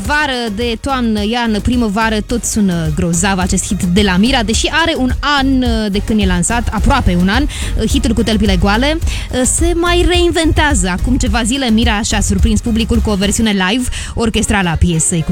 vară, de toamnă, iarnă, primăvară, tot sună grozav acest hit de la Mira, deși are un an de când e lansat, aproape un an, hitul cu tălpile goale se mai reinventează. Acum ceva zile Mira și-a surprins publicul cu o versiune live orchestrală a piesei.